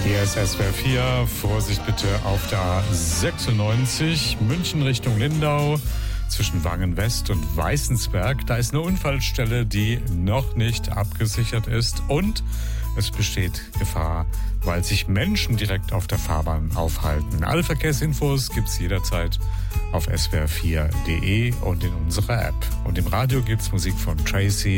Hier ist SWR 4. Vorsicht bitte auf der A96 München Richtung Lindau zwischen Wangen West und Weißensberg. Da ist eine Unfallstelle, die noch nicht abgesichert ist und es besteht Gefahr, weil sich Menschen direkt auf der Fahrbahn aufhalten. Alle Verkehrsinfos gibt's jederzeit auf swr4.de und in unserer App. Und im Radio gibt's Musik von Tracy